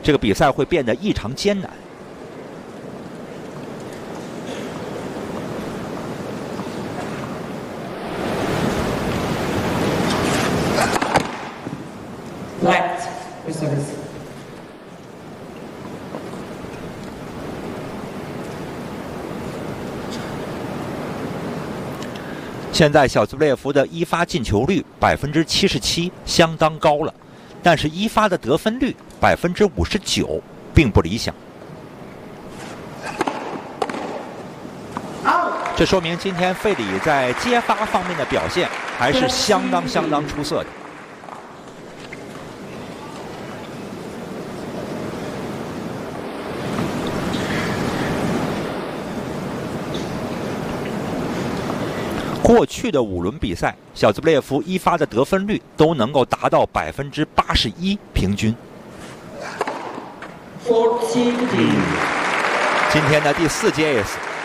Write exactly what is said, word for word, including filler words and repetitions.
这个比赛会变得异常艰难。 Left reserves. 现在小兹布列夫的一发进球率百分之七十七，相当高了，但是一发的得分率百分之五十九，并不理想。这说明今天费里在接发方面的表现还是相当相当出色的。过去的五轮比赛，小兹布列夫一发的得分率都能够达到百分之八十一平均。今天的第四节 ace。